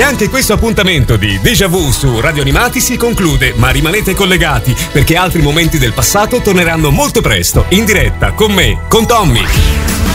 E anche questo appuntamento di Déjà Vu su Radio Animati si conclude, ma rimanete collegati perché altri momenti del passato torneranno molto presto, in diretta, con me, con Tommy.